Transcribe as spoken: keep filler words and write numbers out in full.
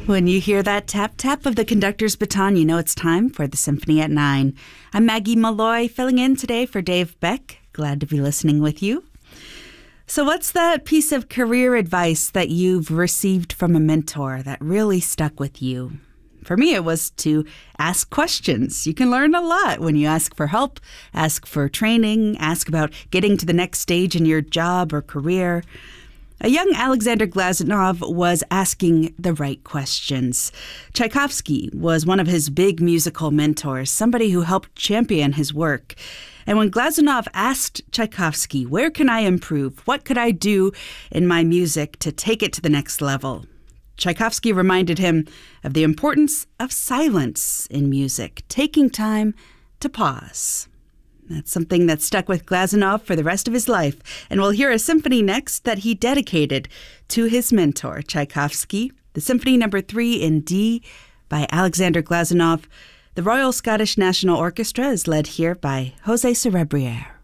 When you hear that tap-tap of the conductor's baton, you know it's time for the Symphony at Nine. I'm Maggie Malloy, filling in today for Dave Beck. Glad to be listening with you. So what's that piece of career advice that you've received from a mentor that really stuck with you? For me, it was to ask questions. You can learn a lot when you ask for help, ask for training, ask about getting to the next stage in your job or career. A young Alexander Glazunov was asking the right questions. Tchaikovsky was one of his big musical mentors, somebody who helped champion his work. And when Glazunov asked Tchaikovsky, where can I improve? What could I do in my music to take it to the next level? Tchaikovsky reminded him of the importance of silence in music, taking time to pause. That's something that stuck with Glazunov for the rest of his life. And we'll hear a symphony next that he dedicated to his mentor, Tchaikovsky, the Symphony Number three in D by Alexander Glazunov. The Royal Scottish National Orchestra is led here by José Cerebriere.